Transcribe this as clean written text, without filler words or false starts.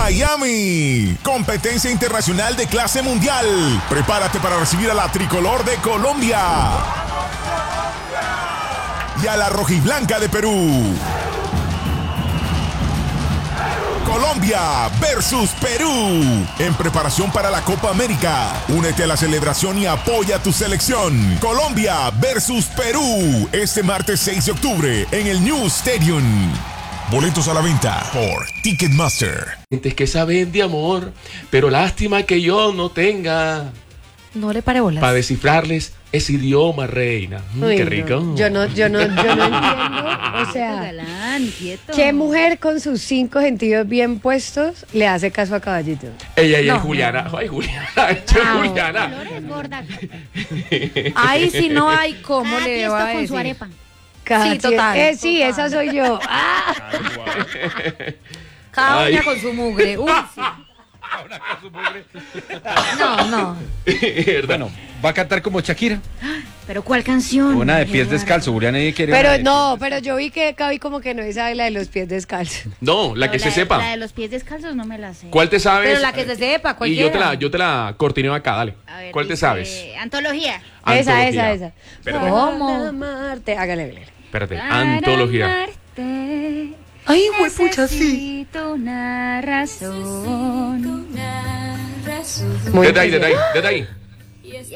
Miami. Competencia internacional de clase mundial. Prepárate para recibir a la tricolor de Colombia y a la rojiblanca de Perú. Colombia versus Perú, en preparación para la Copa América. Únete a la celebración y apoya a tu selección. Colombia versus Perú, este martes 6 de octubre en el New Stadium. Boletos a la venta por Ticketmaster. Gente que saben de amor, pero lástima que yo no tenga. No le pare bolas. Para descifrarles ese idioma, reina. Uy, Qué no. rico. Yo no entiendo. O sea, Galán, quieto. ¿qué mujer con sus 5 sentidos bien puestos le hace caso a Caballito? Ella es No. Juliana. Ay, Juliana. Esto es Juliana. Flores gorda. Ahí sí no hay cómo Cada le tiesto va a con decir. su arepa. Cada total. sí, esa soy yo. Cada Ay. uña con su mugre. Uy, sí. No. Bueno, va a cantar como Shakira. ¿Pero cuál canción? Una de Qué pies raro. descalzos. Julián ahí quiere una Pero de no, pero yo vi que Gaby como que no sabe la de los pies descalzos. No, la No, que se La sepa. de los pies descalzos no me la sé. ¿Cuál te sabes? Pero la que se sepa, Y cualquiera. yo te la cortineo acá, dale. A ver, ¿Cuál te dice, sabes? Antología. Antología. Esa. Espérate. ¿Cómo? Para amarte. Hágale. Espérate, antología. Para amarte, Ay, huepucha, sí. necesito una razón. Muy Desde ahí, difícil. desde ahí.